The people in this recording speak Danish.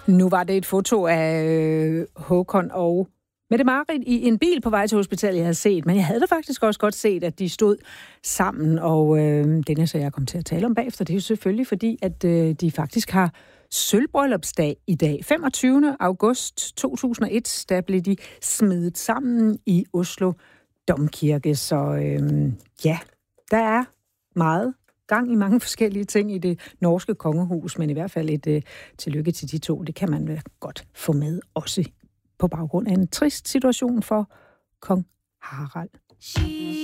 Nu var det et foto af Håkon og Mette-Marit i en bil på vej til hospitalet, jeg havde set. Men jeg havde da faktisk også godt set, at de stod sammen, og den er så jeg kom til at tale om bagefter. Det er jo selvfølgelig fordi, at de faktisk har sølvbryllupsdag i dag. 25. august 2001, der blev de smedet sammen i Oslo Domkirke. Så ja, der er meget gang i mange forskellige ting i det norske kongehus, men i hvert fald et tillykke til de to. Det kan man godt få med også på baggrund af en trist situation for kong Harald.